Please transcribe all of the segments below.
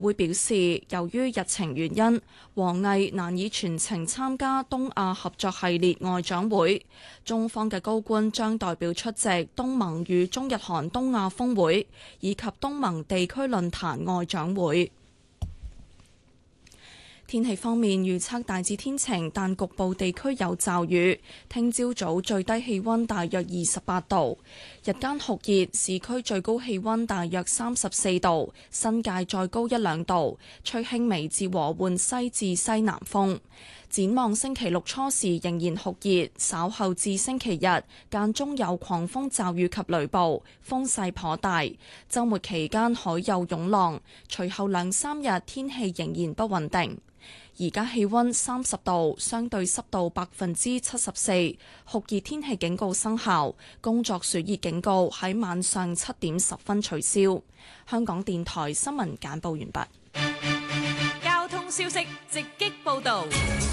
會表示，由於日程原因，王毅難以全程參加東亞合作系列外長會。中方嘅高官將代表出席東盟與中日韓東亞峰會以及東盟地區論壇外長會。天氣方面預測大致天晴，但局部地區有驟雨。聽朝早最低氣溫大約28度，日間酷熱，市區最高氣溫大約34度，新界再高1-2度，吹輕微至和緩西至西南風。展望星期六初時仍然酷熱，稍後至星期日間中有狂風驟雨及雷暴，風勢頗大。週末期間海有湧浪，隨後2-3日天氣仍然不穩定。而家氣溫30度，相對濕度74%，酷熱天氣警告生效，工作暑熱警告喺晚上7點10分取消。香港電台新聞簡報完畢。 交通消息直擊報道。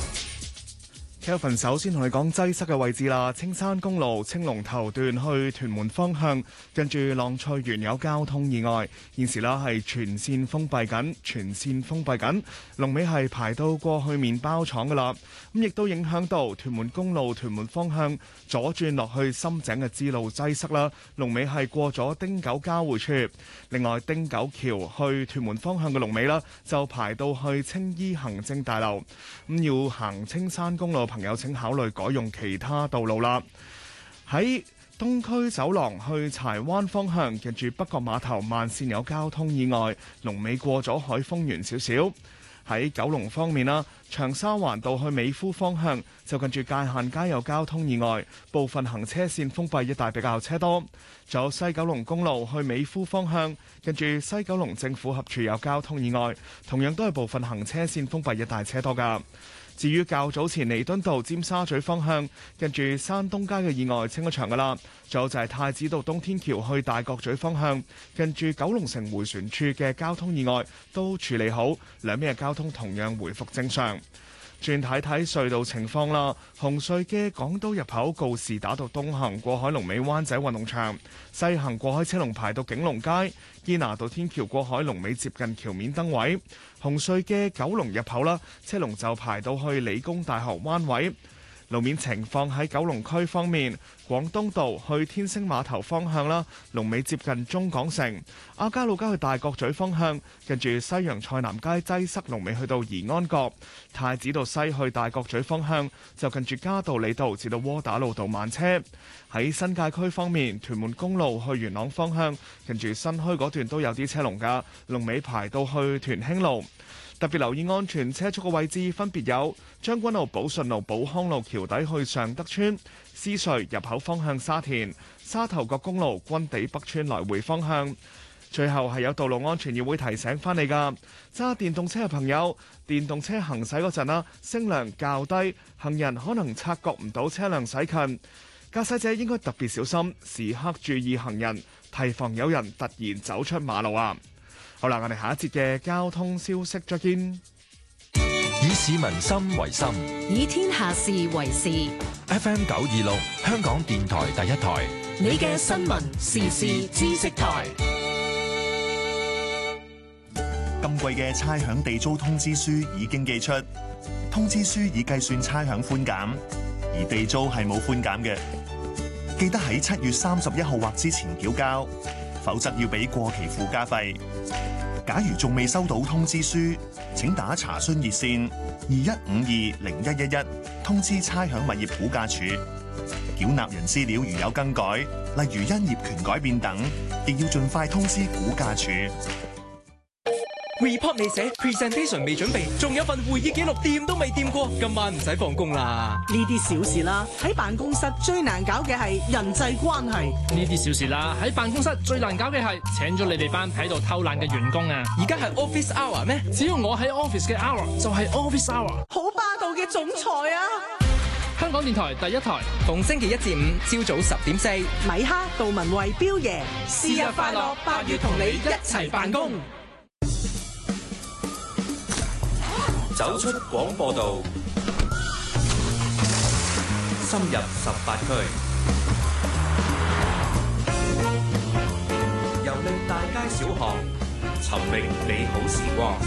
Kelvin 首先同你講擠塞嘅位置啦，青山公路青龍頭段去屯門方向，跟住浪菜園有交通意外，現時啦係全線封閉緊，龍尾係排到過去麵包廠噶啦，咁亦都影響到屯門公路屯門方向左轉落去深井嘅支路擠塞啦，龍尾係過咗汀九交匯處，另外汀九橋去屯門方向嘅龍尾啦就排到去青衣行政大樓，咁要行青山公路朋友請考慮改用其他道路啦。喺東區走廊去柴灣方向，近住北角碼頭慢線有交通意外，龍尾過咗海豐園少少。喺九龍方面啦，長沙灣道去美孚方向就近住界限街有交通意外，部分行車線封閉，一帶比較車多。仲有西九龍公路去美孚方向，近住西九龍政府合署有交通意外，同樣都係部分行車線封閉，一帶車多㗎。至於較早前彌敦道尖沙咀方向，近住山東街嘅意外清咗場㗎啦。仲有就係太子道東天橋去大角咀方向，近住九龍城迴旋處嘅交通意外都處理好，兩邊嘅交通同樣回復正常。轉睇睇隧道情況啦，紅隧嘅港島入口告士打道東行過海龍尾灣仔運動場，西行過海車龍排到景隆街，堅拿道天橋過海龍尾接近橋面燈位。紅隧嘅九龍入口啦，車龍就排到去理工大學灣位。路面情況喺九龍區方面，廣東道去天星碼頭方向啦，龍尾接近中港城；亞皆老街去大角咀方向，近住西洋菜南街擠塞，龍尾去到怡安閣；太子道西去大角咀方向，就近住嘉道理道至到窩打老道慢車。喺新界區方面，屯門公路去元朗方向，近住新墟嗰段都有啲車龍㗎，龍尾排到去屯興路。特別留意安全車速嘅位置分別有將軍澳寶順路寶康路橋底去尚德村、獅隧入口方向沙田、沙頭角公路軍地北村來回方向。最後係有道路安全議會提醒返你㗎，揸電動車嘅朋友，電動車行駛嗰陣啦，聲量較低，行人可能察覺唔到車輛駛近，駕駛者應該特別小心，時刻注意行人，提防有人突然走出馬路啊！好啦，我哋下一節嘅交通消息再見。 以市民心為心， 以天下事為事。 FM 926，香港電台第一台， 你嘅新聞時事知識台。 今季嘅差餉地租通知書已經寄出，通知書已計算差餉寬減，而地租係冇寬減嘅。記得喺7月31號或之前繳交，否則要俾過期附加費。假如仲未收到通知書，請打查詢熱線21520111通知差餉物業估價署。繳納人資料如有更改，例如因業權改變等，亦要盡快通知估價署。 report 未寫 ，presentation 未準備，仲有份會議記錄掂都未掂過，今晚唔使放工啦。 呢啲小事啦，喺辦公室最難搞嘅係人際關係。 呢啲小事啦，喺辦公室最難搞嘅係請咗你哋班喺度偷懶嘅員工啊！ 而家係 office hour 咩？ 只要我喺 office 嘅 hour 就係 office hour。 好霸道嘅總裁啊！ 香港電台第一台， 逢星期一至五朝早10:4， 米哈、杜文慧、彪爺， 是日快樂，8月同你一齊辦公。 走出廣播道，深入18區，遊歷大街小巷， 尋覓美好時光。